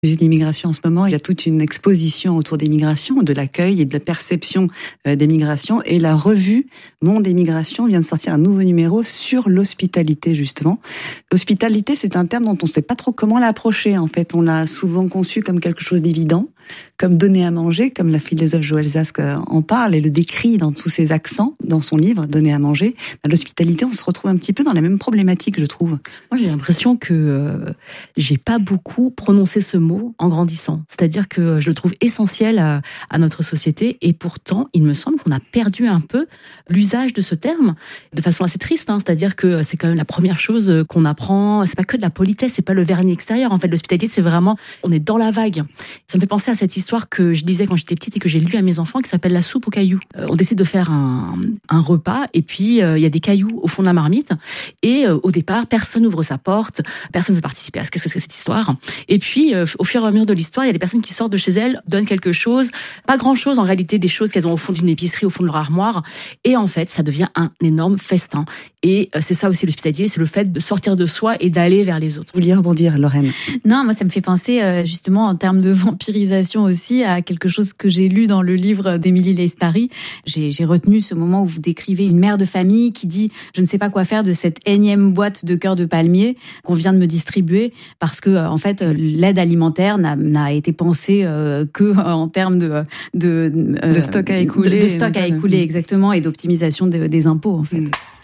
Musée de l'immigration en ce moment, il y a toute une exposition autour des migrations, de l'accueil et de la perception des migrations. Et la revue Monde et Migration vient de sortir un nouveau numéro sur l'hospitalité, justement. L'hospitalité, c'est un terme dont on ne sait pas trop comment l'approcher. En fait, on l'a souvent conçu comme quelque chose d'évident, comme donner à manger, comme la philosophe Joël Zask en parle et le décrit dans tous ses accents, dans son livre Donner à manger. L'hospitalité, on se retrouve un petit peu dans la même problématique, je trouve. Moi, j'ai l'impression que j'ai pas beaucoup prononcé ce mot en grandissant. C'est-à-dire que je le trouve essentiel à notre société et pourtant, il me semble qu'on a perdu un peu l'usage de ce terme de façon assez triste. C'est-à-dire que c'est quand même la première chose qu'on apprend. C'est pas que de la politesse, c'est pas le vernis extérieur. En fait, l'hospitalité, c'est vraiment, on est dans la vague. Ça me fait penser à cette histoire que je lisais quand j'étais petite et que j'ai lu à mes enfants qui s'appelle La soupe aux cailloux. On décide de faire un repas et puis il y a des cailloux au fond de la marmite et au départ, personne n'ouvre sa porte, personne ne veut participer à qu'est-ce que c'est cette histoire. Et puis, au fur et à mesure de l'histoire, il y a des personnes qui sortent de chez elles, donnent quelque chose, pas grand-chose en réalité, des choses qu'elles ont au fond d'une épicerie, au fond de leur armoire, et en fait, ça devient un énorme festin. Et c'est ça aussi l'hospitalité, c'est le fait de sortir de soi et d'aller vers les autres. Vous vouliez rebondir, Lorraine? Non, moi ça me fait penser justement en termes de vampirisation aussi à quelque chose que j'ai lu dans le livre d'Émilie Lestari. J'ai retenu ce moment où vous décrivez une mère de famille qui dit « Je ne sais pas quoi faire de cette énième boîte de cœur de palmier qu'on vient de me distribuer parce que en fait l'aide alimentaire n'a été pensée que en termes de stock à écouler. De stock à écouler, exactement, et d'optimisation des impôts en fait.